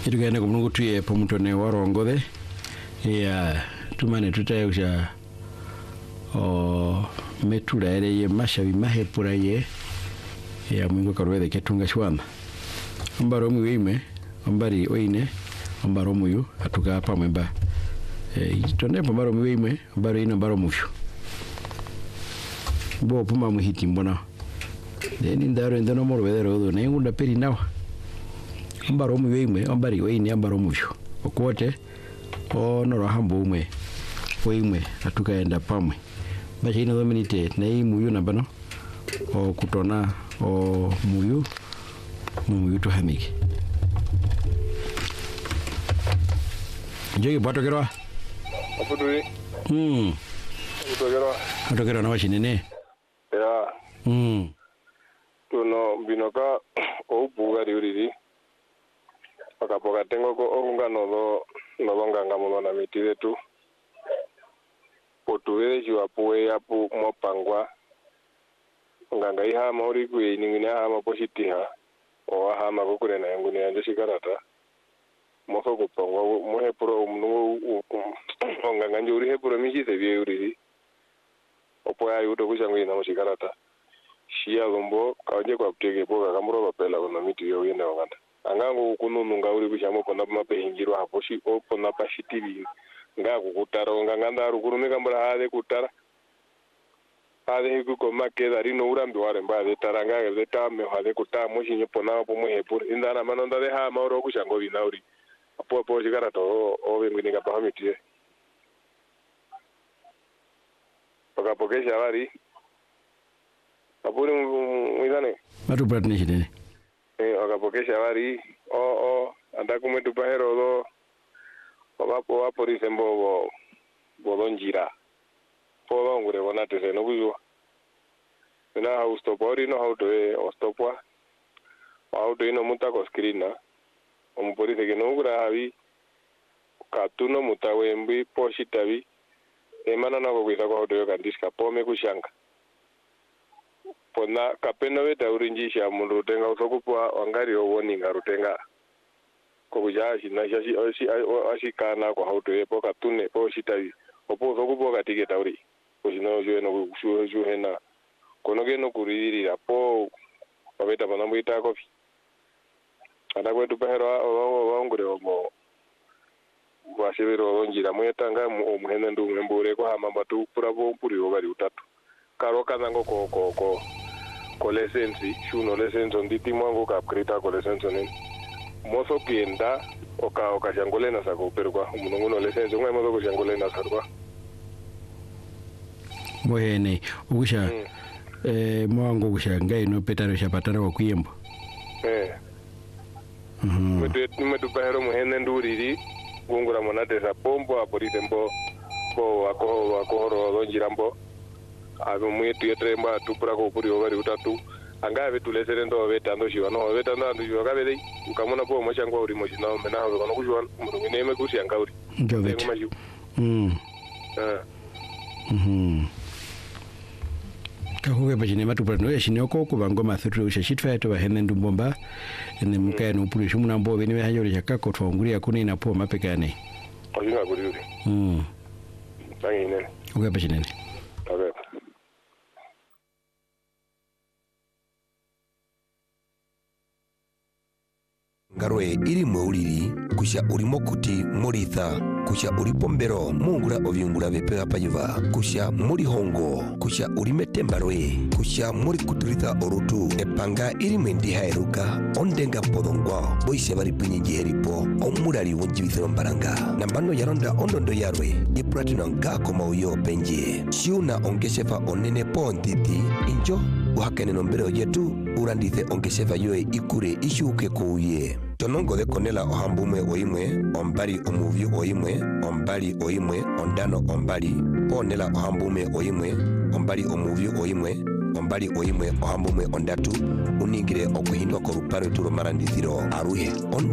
Itugenda kumulungu tuye pomutone warongothe ya tumane tutayusha metura ye mashavi mahepura ye ya mwingo karwethe ketunga shwana ambaro mwiime ambari oine ambaro muyu atuka pamwe mba tonde pambaro mwiime ambaro ina ambaro mufyo bo puma muhiti mbona deni ndaro ndano moro wedero do nengunda peri nawa ambaro mwiime ambari oine ambaro mufyo okwote noro hambo umwe oimwe atukaenda pamwe bacha ino dominite na hii muyu nabano kutona muyu tuhamiki Jogi bato kerwa apudui bato kerwa na washinene ya tuno binoka obuga riuriri akapoka tengo ko onga no nganga muno na mitire tu potuwe jwa poe apu mopangwa nganga iha mauri kwe ningine ha mapositiha o ha makukure na yangu ni anje shikarata moso kupangwa mohe pro mnu nganga njuri he pro mishi se vie uriri opo ya yuto kushangu ina shikarata shia gombo kaje kwa ptege boga kamro bapela na miti yo yenda nganda angango kununu ngauri kushamo pona mapehingirwa hapo shi opona pashitivi ngaku kutara nganganda rukurume kambara hade kutara hade hikuko makeda rino urambi ware mbade taranga zeta me hade kutara mushinyo pona hapo muhepur indana manonda de ha mauro kushango binauri apo shikara to obengwini kapahamitie pakapokesha vari apuri mwizane batu pratne shidene akapokesha vari andakumetu pahero do wapo risembo bolonjira podo ngure bonate se no kujua na haustopori no hauto ostopwa auto ino mutako skrina ompolise que no ngura havi katuno mutawembi poshitavi emana na kuisa kwa auto yokandiska pome kushanga pona kapeno beta urinjisha mundu rutenga usokupwa wangari owoninga rutenga kokuja ashikana kwa auto yepo katune poshitavi opo usokupwa katike tauri kujino jwe no kushuhe na konoge no kuririra po babeta panambo itakofi ana kwetu pahero wangure omo washibiro onjira mwetanga omuhene ndu mbure ko hama batu purabo mpuri obari utatu karo kanango ko license shuno license nditi mwango ka krita ko license ne moso kienda oka jangole na sako perwa umunungu no license ngwe mozo ko jangole na sarwa moyene ukusha mwango kusha ngai no petaro shapatana kwa kuyembo metu pahero muhene nduriri gungura monate sa pompo aporite mbo po akohoro donjirambo abo mwetu yetremba tupura ko puri obari utatu anga betu lesere ndo betando shiwa no betando andu shiwa kabede ukamona po moshango uri mojina mena ho kono kushwa murungine me kushi anga uri njobet kahuwe bajine matupra no yashinoko kubango mathuru ushashitwa to bahene ndumbomba ene mukaya no puri shumuna mbo bene hayo yakako twanguri akuni na po mapekane ozinga kuri uri tangine uwe bajine okay Garwe iri mweuliri kusha urimo kuti muritha kusha uripo mbero mungura ovyungura vepega payuva kusha muri hongo kusha urimetembarwe kusha muri kuturitha orutu epanga iri mwendi hairuka ondenga podongwa boise bari pinyi heripo omurari wonjibithero mbaranga nambano yaronda ondondo yarwe ipratino ngako mauyo penje shiuna ongeshefa onene ponditi injo uhakene nombero yetu urandithe ongeshefa yoe ikure ishuke kuuye tonongo de konela ohambume oimwe ombari omuvyu oimwe ombari oimwe ondano ombari ponela ohambume oimwe ombari omuvyu oimwe ombari oimwe ohambume ondatu uningire okuhindwa koruparo turo marandithiro aruhe